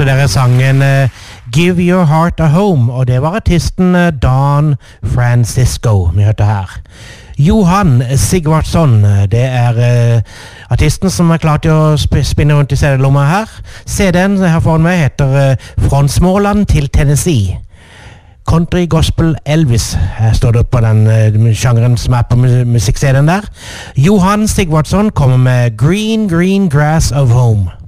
hørte dere sangen Give Your Heart a Home, og det var artisten Don Francisco vi hørte her. Johan Sigvardsson, det artisten som klar til å spinne rundt i CD-lomma her. CD-en her foran meg heter Fronsmåland til Tennessee. Country Gospel Elvis her står det på den sjangeren som på musikk-CD-en der. Johan Sigvardsson kommer med Green Green Grass of Home.